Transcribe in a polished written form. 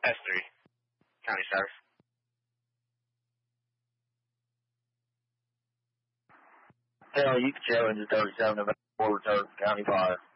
S3, County Sheriff. Tell you can challenge the 37 November 4 return County Fire.